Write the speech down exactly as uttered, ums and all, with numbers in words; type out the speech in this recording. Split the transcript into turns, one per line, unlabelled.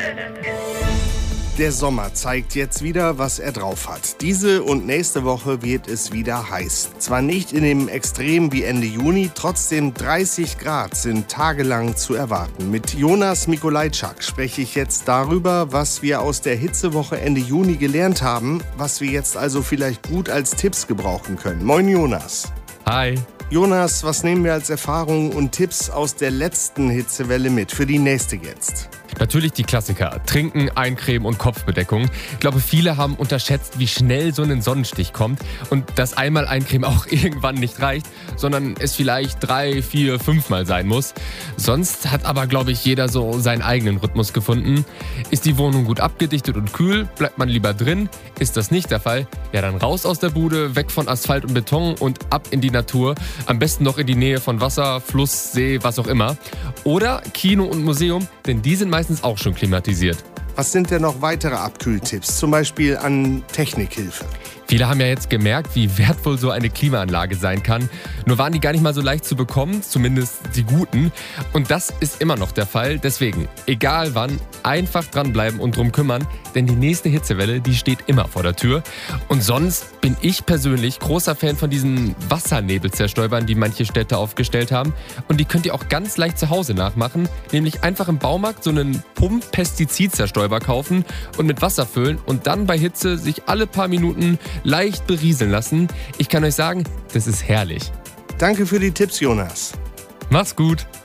Der Sommer zeigt jetzt wieder, was er drauf hat. Diese und nächste Woche wird es wieder heiß. Zwar nicht in dem Extrem wie Ende Juni, trotzdem dreißig Grad sind tagelang zu erwarten. Mit Jonas Mikolajczak spreche ich jetzt darüber, was wir aus der Hitzewoche Ende Juni gelernt haben, was wir jetzt also vielleicht gut als Tipps gebrauchen können. Moin Jonas.
Hi.
Jonas, was nehmen wir als Erfahrungen und Tipps aus der letzten Hitzewelle mit für die nächste jetzt?
Natürlich die Klassiker. Trinken, Eincremen und Kopfbedeckung. Ich glaube, viele haben unterschätzt, wie schnell so ein Sonnenstich kommt und dass einmal Eincremen auch irgendwann nicht reicht, sondern es vielleicht drei, vier, fünfmal sein muss. Sonst hat aber, glaube ich, jeder so seinen eigenen Rhythmus gefunden. Ist die Wohnung gut abgedichtet und kühl, bleibt man lieber drin. Ist das nicht der Fall, ja dann raus aus der Bude, weg von Asphalt und Beton und ab in die Natur. Am besten noch in die Nähe von Wasser, Fluss, See, was auch immer. Oder Kino und Museum, denn die sind meistens auch schon klimatisiert.
Was sind denn noch weitere Abkühltipps, zum Beispiel an Technikhilfe?
Viele haben ja jetzt gemerkt, wie wertvoll so eine Klimaanlage sein kann. Nur waren die gar nicht mal so leicht zu bekommen, zumindest die guten. Und das ist immer noch der Fall. Deswegen, egal wann, einfach dranbleiben und drum kümmern. Denn die nächste Hitzewelle, die steht immer vor der Tür. Und sonst bin ich persönlich großer Fan von diesen Wassernebelzerstäubern, die manche Städte aufgestellt haben. Und die könnt ihr auch ganz leicht zu Hause nachmachen. Nämlich einfach im Baumarkt so einen Pump-Pestizidzerstäuber kaufen und mit Wasser füllen und dann bei Hitze sich alle paar Minuten leicht berieseln lassen. Ich kann euch sagen, das ist herrlich.
Danke für die Tipps, Jonas.
Mach's gut.